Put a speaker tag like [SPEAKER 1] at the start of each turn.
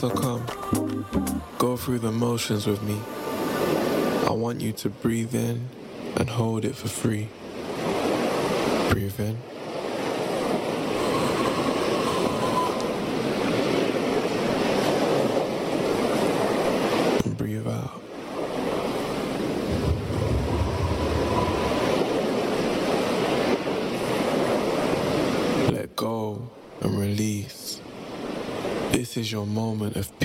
[SPEAKER 1] So come, go through the motions with me. I want you to breathe in and hold it for free. Breathe in. And breathe out. Let go and release. This is your moment of